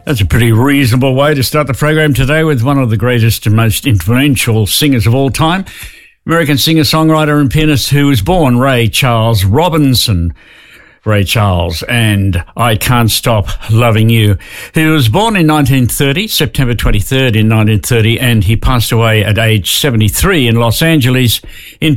That's a pretty reasonable way to start the program today with one of the greatest and most influential singers of all time, American singer-songwriter and pianist who was born Ray Charles Robinson. Ray Charles and I Can't Stop Loving You. He was born in 1930, September 23rd in 1930, and he passed away at age 73 in Los Angeles in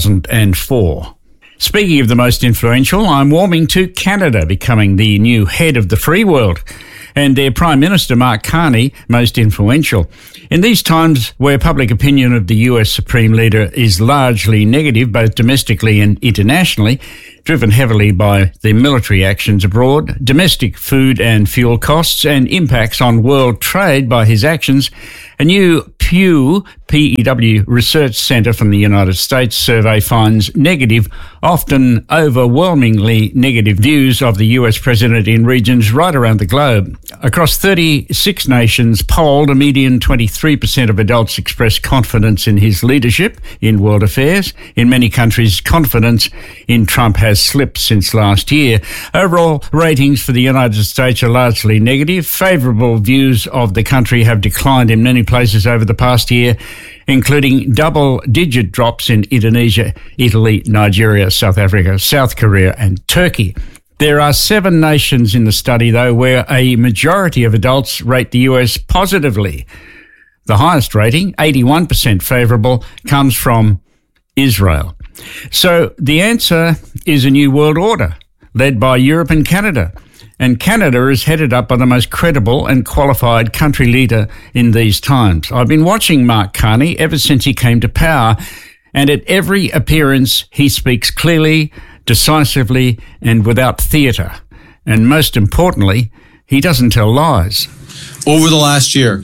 2004. Speaking of the most influential, I'm warming to Canada becoming the new head of the free world, and their Prime Minister, Mark Carney, most influential. In these times where public opinion of the US Supreme Leader is largely negative, both domestically and internationally, driven heavily by the military actions abroad, domestic food and fuel costs, and impacts on world trade by his actions, a new Pew Research Center from the United States survey finds negative, often overwhelmingly negative views of the US president in regions right around the globe. Across 36 nations polled, a median 23% of adults expressed confidence in his leadership in world affairs. In many countries, confidence in Trump has slipped since last year. Overall ratings for the United States are largely negative. Favourable views of the country have declined in many places over the past year, including double-digit drops in Indonesia, Italy, Nigeria, South Africa, South Korea and Turkey. There are 7 nations in the study, though, where a majority of adults rate the US positively. The highest rating, 81% favourable, comes from Israel. So the answer is a new world order led by Europe and Canada. And Canada is headed up by the most credible and qualified country leader in these times. I've been watching Mark Carney ever since he came to power, and at every appearance he speaks clearly, decisively, and without theatre. And most importantly, he doesn't tell lies. Over the last year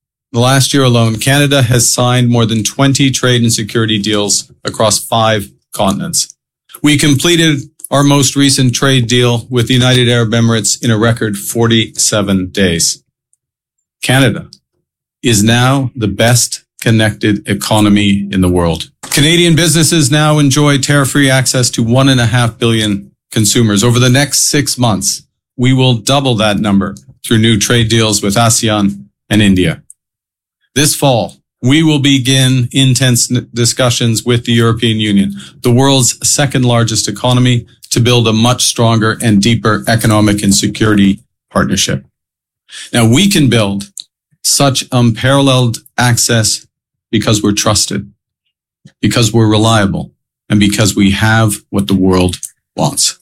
alone, Canada has signed more than 20 trade and security deals across 5 continents. We completed our most recent trade deal with the United Arab Emirates in a record 47 days. Canada is now the best connected economy in the world. Canadian businesses now enjoy tariff-free access to 1.5 billion consumers. Over the next 6 months, we will double that number through new trade deals with ASEAN and India. This fall, we will begin intense discussions with the European Union, the world's second largest economy, to build a much stronger and deeper economic and security partnership. Now, we can build such unparalleled access because we're trusted, because we're reliable, and because we have what the world wants.